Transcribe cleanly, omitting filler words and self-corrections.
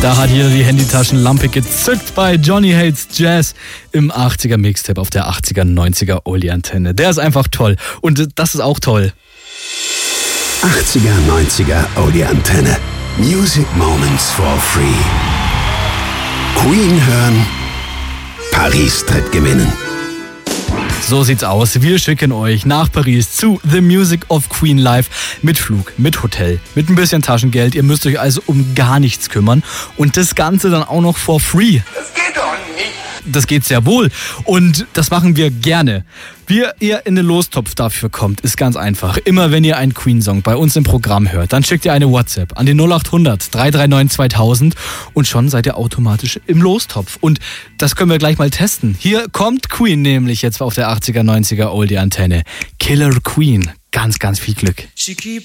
Da hat jeder die Handytaschenlampe gezückt bei Johnny Hates Jazz im 80er Mixtape auf der 80er, 90er Oldie-Antenne. Der ist einfach toll und das ist auch toll. 80er, 90er Oldie-Antenne. Music Moments for free. Queen hören, Paris-Trip gewinnen. So sieht's aus. Wir schicken euch nach Paris zu The Music of Queen Live mit Flug, mit Hotel, mit ein bisschen Taschengeld. Ihr müsst euch also um gar nichts kümmern und das Ganze dann auch noch for free. Das geht doch nicht. Das geht sehr wohl und das machen wir gerne. Wie ihr in den Lostopf dafür kommt, ist ganz einfach. Immer wenn ihr einen Queen-Song bei uns im Programm hört, dann schickt ihr eine WhatsApp an die 0800 339 2000 und schon seid ihr automatisch im Lostopf. Und das können wir gleich mal testen. Hier kommt Queen nämlich jetzt auf der 80er, 90er Oldie-Antenne. Killer Queen. Ganz, ganz viel Glück.